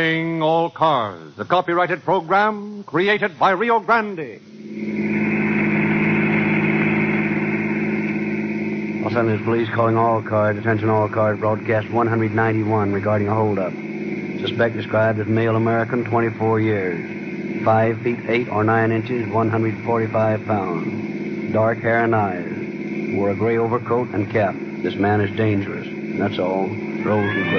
Calling All Cars, a copyrighted program created by Rio Grande. Los Angeles Police calling all cars. Attention all cars. Broadcast 191 regarding a holdup. Suspect described as male American, 24 years. 5 feet 8 or 9 inches, 145 pounds. Dark hair and eyes. Wore a gray overcoat and cap. This man is dangerous. That's all. Rolls and clear.